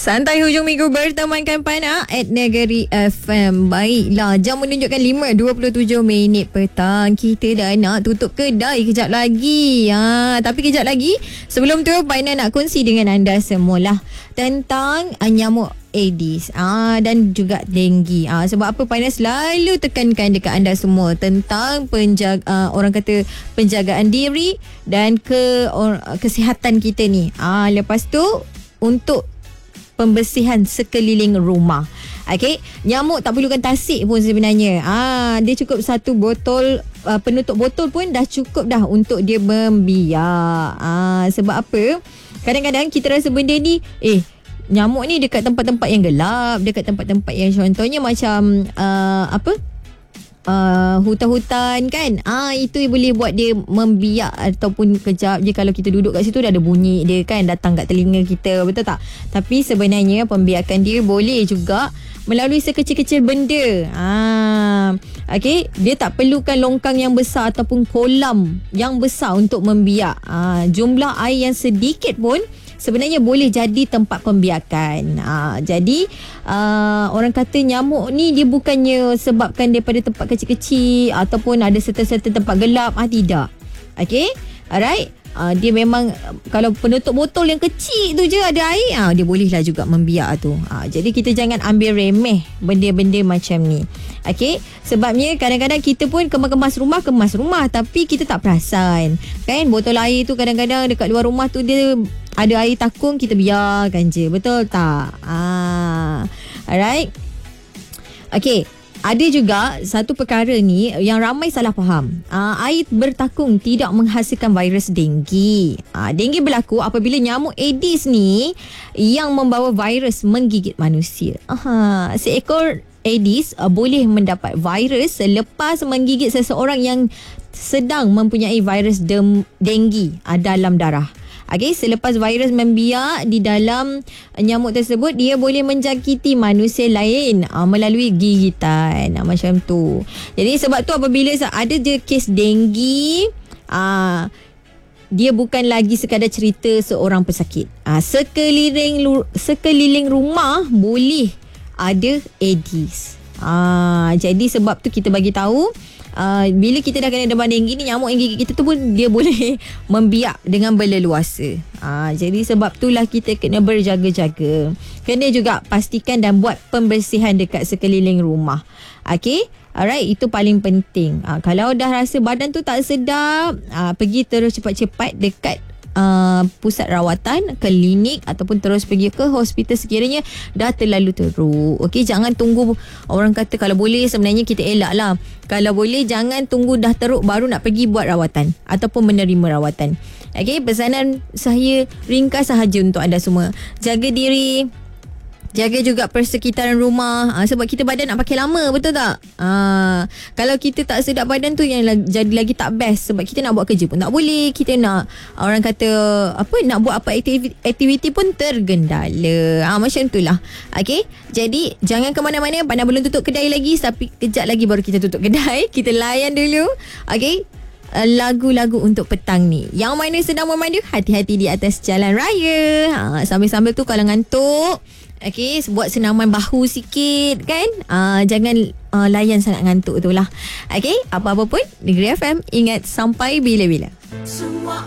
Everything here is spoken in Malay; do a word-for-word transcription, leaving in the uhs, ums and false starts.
Santai hujung minggu bertemankan Pana at Negeri F M. Baiklah, jam menunjukkan lima dua puluh tujuh minit petang. Kita dah nak tutup kedai kejap lagi. Ha, tapi kejap lagi, sebelum tu Pana nak kongsi dengan anda semualah tentang uh, nyamuk Aedes ah, dan juga denggi. Ah, sebab apa Pana selalu tekankan dekat anda semua tentang penjaga, uh, orang kata penjagaan diri dan ke or, kesihatan kita ni. Ah, lepas tu untuk pembersihan sekeliling rumah. Okey, nyamuk tak perlukan tasik pun sebenarnya. Ah, dia cukup satu botol uh, penutup botol pun dah cukup dah untuk dia membiak. Ah, sebab apa? Kadang-kadang kita rasa benda ni eh nyamuk ni dekat tempat-tempat yang gelap, dekat tempat-tempat yang contohnya macam uh, apa? Uh, hutan-hutan kan. Ah, itu boleh buat dia membiak ataupun kejap je kalau kita duduk kat situ dah ada bunyi dia kan datang kat telinga kita, betul tak? Tapi sebenarnya pembiakan dia boleh juga melalui sekecil-kecil benda. Ah, okey, dia tak perlukan longkang yang besar ataupun kolam yang besar untuk membiak. Ah, jumlah air yang sedikit pun sebenarnya boleh jadi tempat pembiakan. Ha, jadi uh, orang kata nyamuk ni dia bukannya sebabkan daripada tempat kecil-kecil ataupun ada serta-serta tempat gelap. Ah, tidak. Okey. Alright. Uh, dia memang kalau penutup botol yang kecil tu je ada air, uh, dia bolehlah juga membiak tu. Uh, jadi kita jangan ambil remeh benda-benda macam ni. Okey, sebabnya kadang-kadang kita pun kemas-kemas rumah, kemas rumah tapi kita tak perasan. Kan botol air tu kadang-kadang dekat luar rumah tu dia ada air takung, kita biarkan je. Betul tak? Ah, alright. Okey. Ada juga satu perkara ni yang ramai salah faham. Uh, air bertakung tidak menghasilkan virus denggi. Uh, denggi berlaku apabila nyamuk Aedes ni yang membawa virus menggigit manusia. Aha, seekor Aedes uh, boleh mendapat virus selepas menggigit seseorang yang sedang mempunyai virus dem- denggi uh, dalam darah. Okay, selepas virus membiak di dalam nyamuk tersebut, dia boleh menjangkiti manusia lain aa, melalui gigitan aa, macam tu. Jadi sebab tu apabila ada je kes denggi, aa, dia bukan lagi sekadar cerita seorang pesakit. Aa, sekeliling sekeliling rumah boleh ada Aedes. Aa, jadi sebab tu kita bagi tahu. Uh, bila kita dah kena demam denggi ni, nyamuk yang gigit kita tu pun dia boleh membiak dengan berleluasa. Uh, jadi sebab itulah kita kena berjaga-jaga. Kena juga pastikan dan buat pembersihan dekat sekeliling rumah. Okay, alright, itu paling penting. Uh, kalau dah rasa badan tu tak sedap, uh, pergi terus cepat-cepat dekat Uh, pusat rawatan, klinik ataupun terus pergi ke hospital sekiranya dah terlalu teruk. Okey, jangan tunggu. Orang kata kalau boleh sebenarnya kita elak lah. Kalau boleh jangan tunggu dah teruk baru nak pergi buat rawatan ataupun menerima rawatan. Okey, pesanan saya ringkas sahaja untuk anda semua. Jaga diri, jaga juga persekitaran rumah. Ha, sebab kita badan nak pakai lama, betul tak? Ha, kalau kita tak sedap badan tu yang lagi, jadi lagi tak best. Sebab kita nak buat kerja pun tak boleh. Kita nak, orang kata apa, nak buat apa aktiviti, aktiviti pun tergendala. Ha, macam itulah. Okay, jadi jangan ke mana-mana. Pandang belum tutup kedai lagi, tapi kejap lagi baru kita tutup kedai. Kita layan dulu. Okay, lagu-lagu untuk petang ni. Yang mana sedang memandu, hati-hati di atas jalan raya. Ha, sambil-sambil tu kalau ngantuk, okey, buat senaman bahu sikit kan. Uh, jangan uh, layan sangat ngantuk tu lah. Okey, apa-apa pun Negeri F M ingat sampai bila-bila. Semua